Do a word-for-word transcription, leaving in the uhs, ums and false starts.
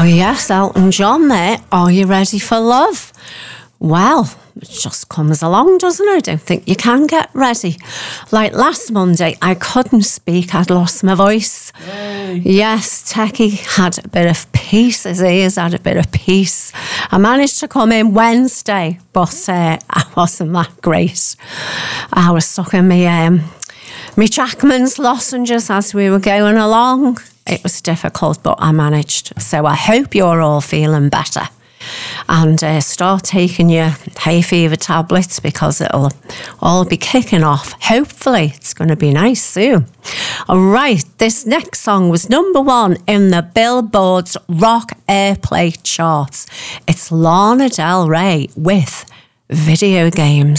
Oh yes, Elton John there. Are you ready for love? Well, it just comes along, doesn't it? I don't think you can get ready. Like last Monday, I couldn't speak. I'd lost my voice. Yay. Yes, Techie had a bit of peace. His ears had a bit of peace. I managed to come in Wednesday, but uh, I wasn't that great. I was sucking me, um, me Jackman's lozenges as we were going along. It was difficult, but I managed. So I hope you're all feeling better. And uh, start taking your hay fever tablets because it'll all be kicking off. Hopefully, it's going to be nice soon. All right, this next song was number one in the Billboard's Rock Airplay charts. It's Lana Del Rey with Video Games.